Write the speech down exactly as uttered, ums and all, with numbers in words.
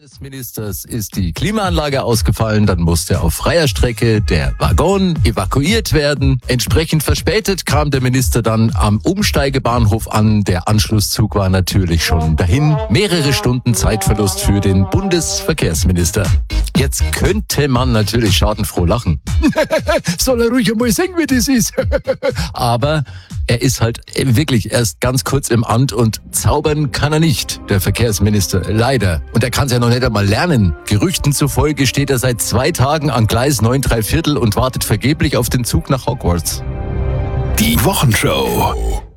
des Ministers ist die Klimaanlage ausgefallen, dann musste auf freier Strecke der Waggon evakuiert werden. Entsprechend verspätet kam der Minister dann am Umsteigebahnhof an. Der Anschlusszug war natürlich schon dahin. Mehrere Stunden Zeitverlust für den Bundesverkehrsminister. Jetzt könnte man natürlich schadenfroh lachen. Soll er ruhig einmal sehen, wie das ist. Aber er ist halt wirklich erst ganz kurz im Amt und zaubern kann er nicht, der Verkehrsminister, leider. Und er kann es ja noch nicht einmal lernen. Gerüchten zufolge steht er seit zwei Tagen an Gleis neun drei Viertel und wartet vergeblich auf den Zug nach Hogwarts. Die Wochenshow.